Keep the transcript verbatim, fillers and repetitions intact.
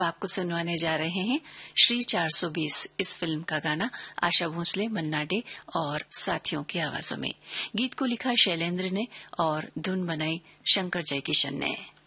आपको सुनवाने जा रहे हैं श्री चार सौ बीस इस फिल्म का गाना आशा भोसले, मन्ना डे और साथियों की आवाजों में। गीत को लिखा शैलेंद्र ने और धुन बनाई शंकर जयकिशन ने।